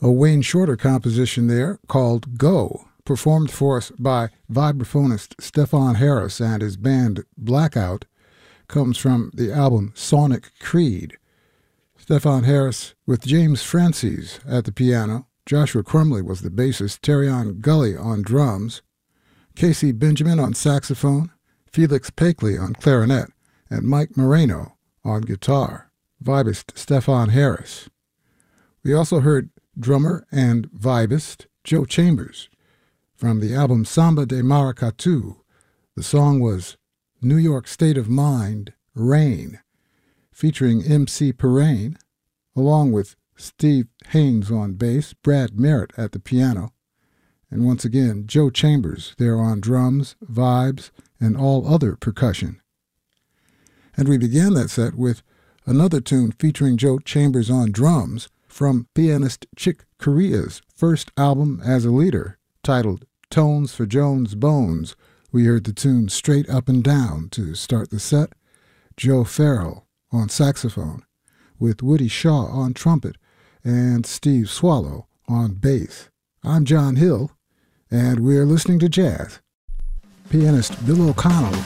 A Wayne Shorter composition there called Go, performed for us by vibraphonist Stefon Harris and his band Blackout, comes from the album Sonic Creed. Stefon Harris with James Francis at the piano, Joshua Crumley was the bassist, Terrion Gully on drums, Casey Benjamin on saxophone, Felix Pakley on clarinet, and Mike Moreno on guitar. Vibist Stefon Harris. We also heard drummer and vibist Joe Chambers from the album Samba de Maracatu. The song was New York State of Mind, Rain, featuring MC Perrine, along with Steve Haynes on bass, Brad Merritt at the piano, and once again Joe Chambers there on drums, vibes, and all other percussion. And we began that set with another tune featuring Joe Chambers on drums from pianist Chick Corea's first album as a leader, titled Tones for Jones Bones. We heard the tune Straight Up and Down to start the set, Joe Farrell on saxophone, with Woody Shaw on trumpet and Steve Swallow on bass. I'm John Hill, and we're listening to jazz. Pianist Bill O'Connell